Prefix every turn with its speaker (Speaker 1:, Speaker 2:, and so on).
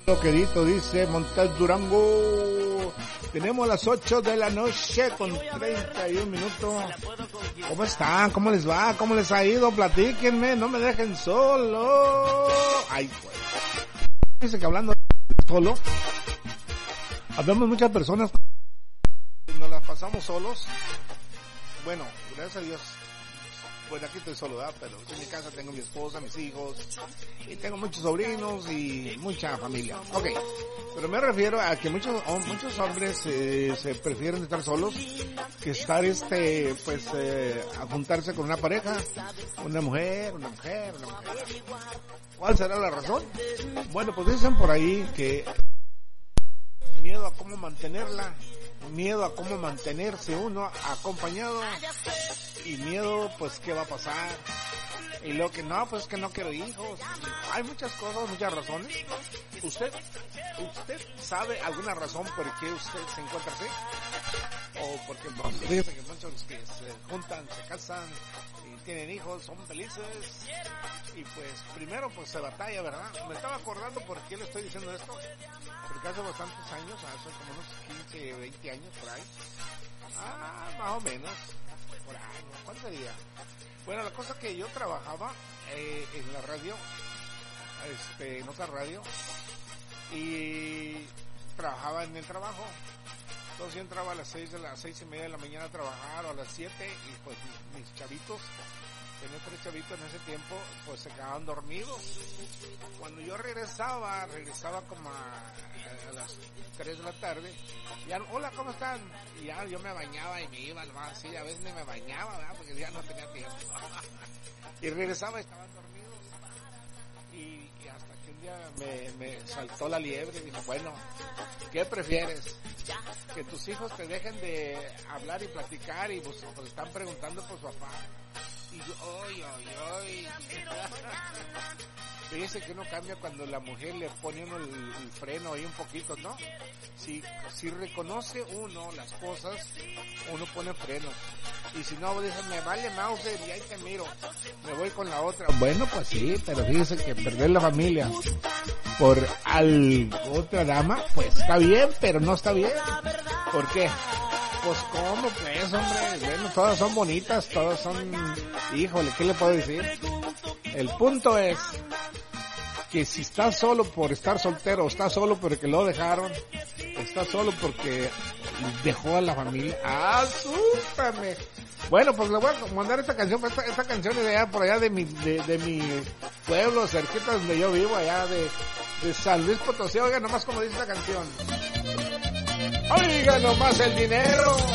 Speaker 1: Querido, dice Montes Durango. Tenemos las 8 de la noche con 31 minutos. ¿Cómo están? ¿Cómo les va? ¿Cómo les ha ido? Platíquenme, no me dejen solo. Ay, pues. Dice que hablando solo, habemos muchas personas, nos las pasamos solos. Bueno, gracias a Dios. Bueno, aquí estoy solo, ¿verdad? Pero en mi casa tengo mi esposa, mis hijos, y tengo muchos sobrinos y mucha familia. Ok, pero me refiero a que muchos hombres se prefieren estar solos que estar, a juntarse con una pareja, una mujer. ¿Cuál será la razón? Bueno, pues dicen por ahí que miedo a cómo mantenerla, miedo a cómo mantenerse uno acompañado, y miedo, pues, ¿qué va a pasar? Y lo que no, pues, que no quiero hijos. Hay muchas cosas, muchas razones. ¿Usted sabe alguna razón por qué usted se encuentra así? O porque, fíjese que muchos que se juntan, se casan y tienen hijos, son felices. Y pues, primero, pues, se batalla, ¿verdad? Me estaba acordando por qué le estoy diciendo esto. Porque hace bastantes años, hace como unos 15, 20 años por ahí. Más o menos. Por ahí, ¿cuál sería? Bueno, la cosa que yo trabajaba en la radio, en otra radio, y trabajaba en el trabajo. Entonces yo entraba a las 6:30 de la mañana a trabajar, o a las 7, y pues mis chavitos, tenía 3 chavitos en ese tiempo, pues se quedaban dormidos. Cuando yo regresaba como a las 3 de la tarde, ya, hola, ¿cómo están? Y ya yo me bañaba y me iba, nomás así, a veces ni me bañaba, ¿verdad? Porque ya no tenía tiempo. Y regresaba y estaban dormidos. Y hasta que un día me saltó la liebre y dijo, bueno, ¿qué prefieres? Que tus hijos te dejen de hablar y platicar y pues están preguntando por su papá. Y yo, ¡ay! Fíjese que uno cambia cuando la mujer le pone uno el freno ahí un poquito, ¿no? Si reconoce uno las cosas, uno pone freno. Y si no, dice, me vale Mauser y ahí te miro, me voy con la otra. Bueno, pues sí, pero fíjese que perder la familia por otra dama, pues está bien, pero no está bien. ¿Por qué? Pues cómo pues, hombre, bueno, todas son bonitas, todas son, híjole, ¿qué le puedo decir? El punto es que si estás solo por estar soltero, o estás solo porque lo dejaron, estás solo porque dejó a la familia, ¡asústame! Bueno, pues le voy a mandar esta canción, esta canción es de allá, por allá de mi pueblo, cerquita donde yo vivo, allá de San Luis Potosí. Oiga nomás como dice esta canción. Oiga nomás el dinero.